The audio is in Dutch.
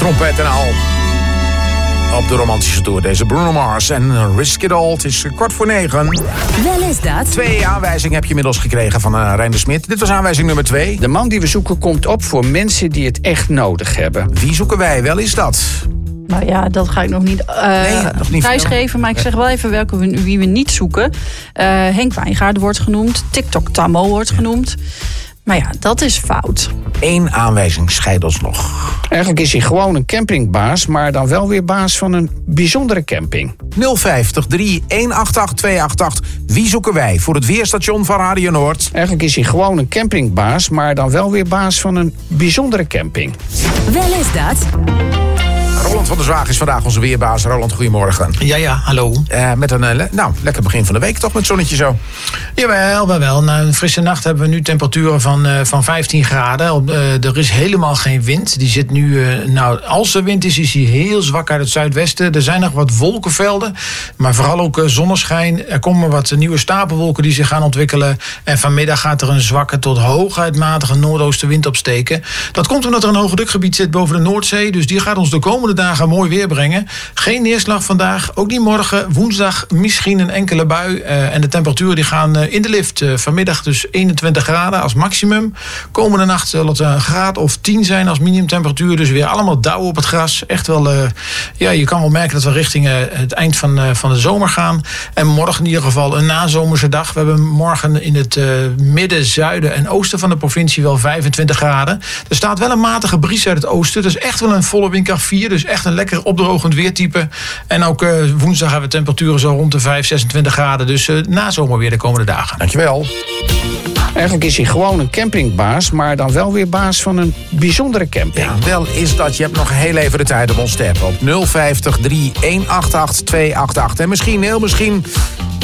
trompet en al. Op de romantische tour deze Bruno Mars en Risk It All. Het is 8:45. Wel is dat. 2 aanwijzingen heb je inmiddels gekregen van Rein de Smit. Dit was aanwijzing nummer 2. De man die we zoeken komt op voor mensen die het echt nodig hebben. Wie zoeken wij? Wel is dat? Nou ja, dat ga ik nog niet, nog niet prijsgeven. Maar ik zeg wel even wie we niet zoeken. Henk Wijngaard wordt genoemd. TikTok Tammo wordt genoemd. Maar ja, dat is fout. 1 aanwijzing scheidt ons nog. Eigenlijk is hij gewoon een campingbaas, maar dan wel weer baas van een bijzondere camping. 050 3188 288. Wie zoeken wij voor het weerstation van Radio Noord? Eigenlijk is hij gewoon een campingbaas, maar dan wel weer baas van een bijzondere camping. Wel is dat. Roland van der Zwaag is vandaag onze weerbaas. Roland, goedemorgen. Ja, hallo. Met een lekker begin van de week toch, met zonnetje zo? Jawel. Na een frisse nacht hebben we nu temperaturen van 15 graden. Er is helemaal geen wind. Die zit nu, als er wind is die heel zwak uit het zuidwesten. Er zijn nog wat wolkenvelden, maar vooral ook zonneschijn. Er komen wat nieuwe stapelwolken die zich gaan ontwikkelen. En vanmiddag gaat er een zwakke tot hooguit matige noordoostenwind opsteken. Dat komt omdat er een hoge drukgebied zit boven de Noordzee. Dus die gaat ons de komende dagen mooi weer brengen. Geen neerslag vandaag, ook niet morgen. Woensdag misschien een enkele bui. En de temperaturen die gaan in de lift. Vanmiddag dus 21 graden als maximum. Komende nacht zal het een graad of 10 zijn als minimumtemperatuur. Dus weer allemaal dauw op het gras. Echt wel, je kan wel merken dat we richting het eind van de zomer gaan. En morgen in ieder geval een nazomerse dag. We hebben morgen in het midden, zuiden en oosten van de provincie wel 25 graden. Er staat wel een matige bries uit het oosten. Dus echt wel een volle windkracht 4. Dus echt een lekker opdrogend weertype. En ook woensdag hebben we temperaturen zo rond de 26 graden. Dus nazomer weer de komende dagen. Dankjewel. Eigenlijk is hij gewoon een campingbaas, maar dan wel weer baas van een bijzondere camping. Ja, wel is dat. Je hebt nog heel even de tijd om ons te appen op 050 3188 288. En misschien, heel misschien,